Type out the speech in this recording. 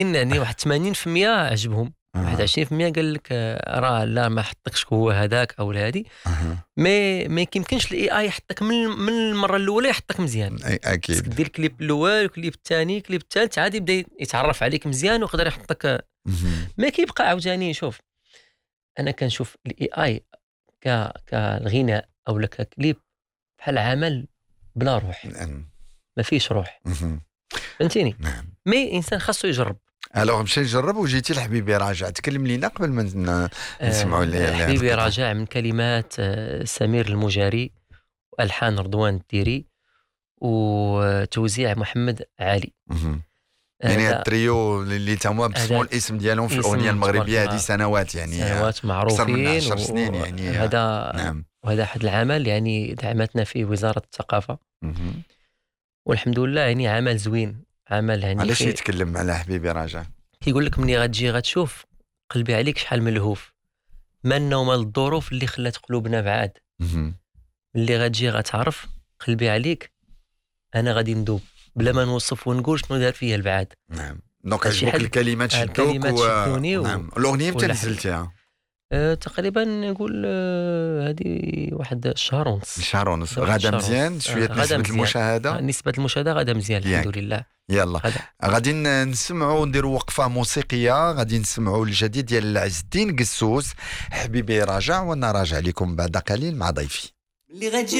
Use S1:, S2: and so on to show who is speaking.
S1: يعني واحد 80% عجبهم، واحد 20% قال لك راه لا ما حطكش هو هذاك او هذه. ما يمكنش الاي اي يحطك من المره الاولى يحطك مزيان.
S2: اكيد
S1: دير الكليب الاول والكليب الثاني الكليب الثالث عادي يبدا يتعرف عليك مزيان ويقدر يحطك. ما كيبقى عاوتاني. شوف انا كنشوف الاي اي كالغناء او لك كليب بحال عمل بلا روح. ما فيش روح. فهمتيني. مي انسان خاصو يجرب.
S2: الوغ مشى يجرب وجيتي لحبيبي راجع. تكلم لينا قبل ما نسمعوا
S1: حبيبي راجع من كلمات سمير المجاري والحان رضوان الديري وتوزيع محمد علي.
S2: يعني التريو اللي تما بسموا الاسم ديالهم في الاغنيه المغربيه هذه سنوات، يعني
S1: سنوات معروفين
S2: اكثر من 10 سنين يعني.
S1: هذا نعم. وهذا احد العمل يعني دعمتنا فيه وزاره الثقافه. والحمد لله يعني عمل زوين. عمل يعني
S2: علاش يتكلم على حبيبي راجع؟
S1: كيقول لك ملي غتجي غتشوف قلبي عليك شحال ملهوف، مالنا ومال الظروف اللي خلات قلوبنا بعاد. ملي غتجي غتعرف قلبي عليك انا غادي ندوب بلا ما نوصف ونقول شنو دار فيا البعاد.
S2: نعم. دونك عجبوك الكلمات شدوك
S1: شدوني
S2: نعم. الاغنيه متى نزلتيها؟
S1: تقريبا نقول هذه واحد شهر ونص.
S2: غدا مزيان شويه نسبه المشاهده.
S1: نسبه المشاهده غدا مزيان الحمد لله.
S2: يلا غادي نسمعوا نديروا وقفه موسيقيه. غادي نسمعوا الجديد ديال عز الدين قسوس حبيبي راجع، وانا راجع لكم بعد قليل مع ضيفي.